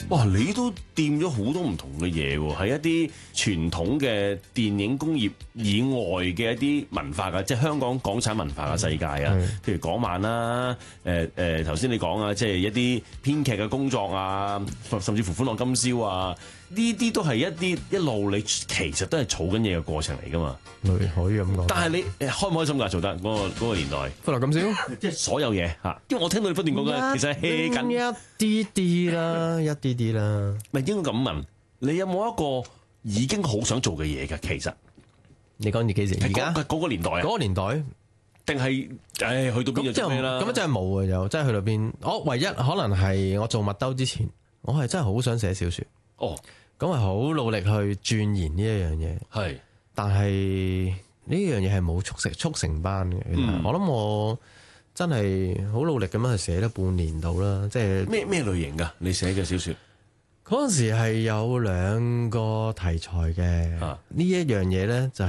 哇！你都掂咗好多唔同嘅嘢喎，係一啲傳統嘅電影工業以外嘅一啲文化㗎，即係香港港產文化嘅世界啊。譬如港漫啦，頭先你講啊，即係一啲編劇嘅工作啊，甚至乎歡樂今宵啊，呢啲都係一路你其實都係儲緊嘢嘅過程嚟㗎嘛。 可以咁講。 但係你開唔開心㗎？做得嗰個年代， 歡樂今宵， 即係所有嘢嚇，因為我聽到你不斷講嘅，其實係 hea 緊一啲啲啦，一啲啲啦。 咪應該咁問，你有冇一個已經好想做嘅嘢㗎？其實你講幾時？而家嗰個年代啊， 嗰個年代， 定係去到邊就做咩啦？ 咁真係冇嘅，又真係去到邊？我唯一可能係我做麥兜之前，我係真係好想寫小説。 哦， 咁係好努力去鑽研呢一樣嘢。 係， 但係呢樣嘢係冇速成班嘅。我諗我真係好努力咁樣去寫咗半年度啦。即係咩類型㗎？你寫嘅小説嗰陣時係有2個題材嘅。呢一樣嘢咧就係